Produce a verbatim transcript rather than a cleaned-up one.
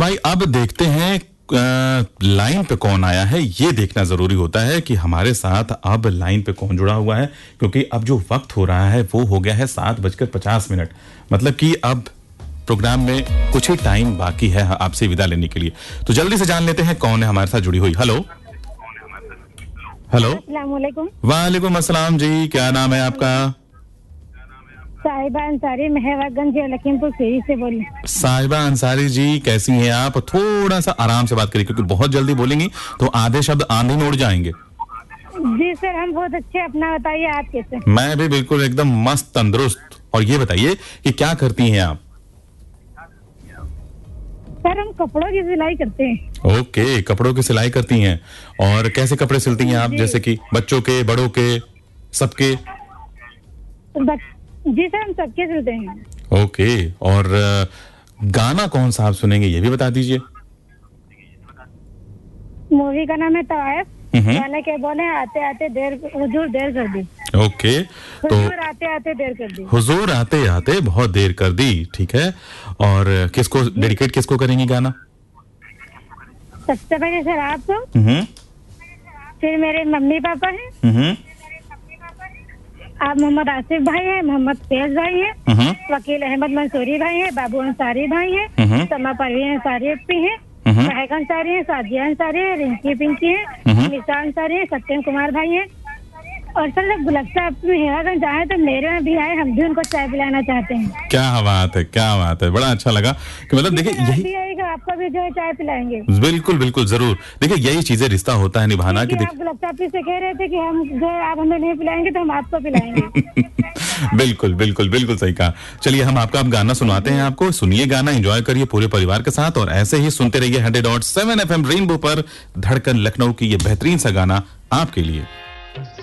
भाई अब देखते हैं लाइन पे कौन आया है। ये देखना जरूरी होता है कि हमारे साथ अब लाइन पे कौन जुड़ा हुआ है, क्योंकि अब जो वक्त हो रहा है वो हो गया है सात बजकर पचास मिनट। मतलब कि अब प्रोग्राम में कुछ ही टाइम बाकी है आपसे विदा लेने के लिए, तो जल्दी से जान लेते हैं कौन है हमारे साथ जुड़ी हुई। हेलो हेलो, वालेकुम अस्सलाम जी, क्या नाम है आपका? साहिबा अंसारी, मेहरागंज, लखीमपुर खीरी से बोली। साहिबा अंसारी जी, कैसी हैं आप? थोड़ा सा आराम से बात करिए, क्योंकि बहुत जल्दी बोलेंगी तो आधे शब्द आंधी में उड़ जाएंगे। जी सर, हम बहुत अच्छे, अपना बताइए आप कैसे? मैं भी बिल्कुल एकदम मस्त तंदुरुस्त। और ये बताइए कि क्या करती हैं आप? सर हम कपड़ों की सिलाई करते हैं। ओके, कपड़ों की सिलाई करती हैं। और कैसे कपड़े सिलती हैं आप? जैसे कि बच्चों के, बड़ों के, सबके? जी सर, हम सबके सिलते हैं। ओके, और गाना कौन सा आप सुनेंगे ये भी बता दीजिए। मूवी का नाम है तवायफ। गाने के बोले आते आते देर हुजूर देर कर दी। ओके, तो हुजूर आते आते देर कर दी। हुजूर आते आते बहुत देर कर दी, ठीक है। और किसको डेडिकेट किसको करेंगी गाना? सबसे पहले सर आपको, फिर मेरे मम्मी पापा हैं, आप मोहम्मद आसिफ भाई हैं, मोहम्मद फैज भाई हैं, वकील अहमद मंसूरी भाई हैं, बाबू अंसारी भाई हैं, समा परवीन अंसारी अपी हैं, महक अंसारी हैं, साजिया अंसारी है, रिंकी पिंकी है, निशा अंसारी है, सत्यम कुमार भाई हैं। और सर जब गुलक्सा मेहरागंज आए तो मेरे में भी आए, हम भी उनको चाय पिलाना चाहते हैं। क्या बात है, क्या बात है, बड़ा अच्छा लगा कि मतलब देखिए यही आएगा, आपको भी जो है चाय पिलाएंगे। बिल्कुल बिल्कुल जरूर। देखिए यही चीजें रिश्ता होता है निभाना कि आप गुलक्सा से कह रहे थे कि हम जो आप हमें नहीं पिलाएंगे तो हम आपको पिलाएंगे। बिल्कुल बिल्कुल बिल्कुल सही कहा। चलिए हम आपका अब गाना सुनाते हैं आपको, सुनिए गाना, एंजॉय करिए पूरे परिवार के साथ, और ऐसे ही सुनते रहिए hundred dot seven F M rainbow पर धड़कन लखनऊ की ये बेहतरीन सा गाना आपके लिए।